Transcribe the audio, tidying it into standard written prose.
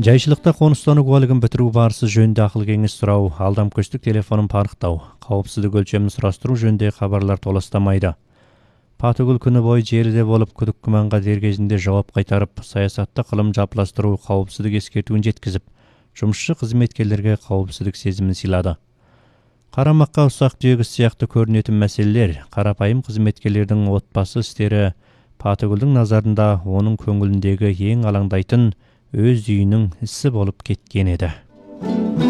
Жайшылықта қоныстану куәлігін бітіру барысы жөнінде ақыл кеңес сұрау, алдамкөштік телефонын парықтау, қауіпсіздік өлшемін сұрастыру жөнінде хабарлар толастамайды. Патыгүл күні бойы желіде болып күдік күмәнға дер кезінде жауап қайтарып, саясатта қылым жапыластыру қауіпсіздік ескертуін жеткізіп, жұмысшы қызметкерлерге қауіпсіздік сезімін сыйлады. Қарамаққа ұсақ түйек сияқты көрінетін мәселелер, қарапайым қызметкерлердің отбасы істері Патыгүлдің назарында оның көңіліндегі ең алаңдайтын өз үйінің ісі болып кеткен еді.